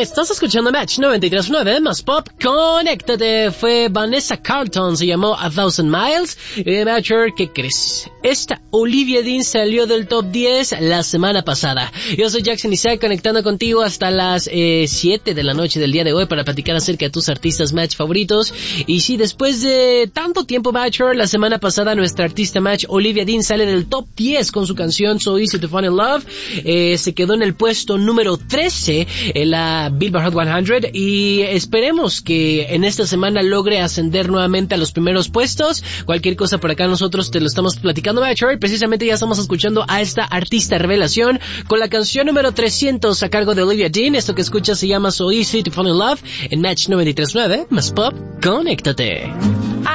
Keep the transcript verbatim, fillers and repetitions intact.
Estás escuchando Match noventa y tres punto nueve, más pop, conéctate. Fue Vanessa Carlton, se llamó A Thousand Miles. Eh, Matcher, ¿qué crees? Esta Olivia Dean salió del top diez la semana pasada. Yo soy Jackson Isaac, conectando contigo hasta las eh, siete de la noche del día de hoy para platicar acerca de tus artistas Match favoritos. Y sí, después de tanto tiempo, Matcher, la semana pasada nuestra artista Match, Olivia Dean, sale del top diez con su canción So Easy to Fall in Love. Eh, se quedó en el puesto número trece en la Billboard Hot cien y esperemos que en esta semana logre ascender nuevamente a los primeros puestos. Cualquier cosa por acá nosotros te lo estamos platicando, Matcher. Precisamente ya estamos escuchando a esta artista revelación con la canción número trescientos a cargo de Olivia Dean. Esto que escuchas se llama So Easy to Fall in Love en Match noventa y tres punto nueve, más pop, conéctate.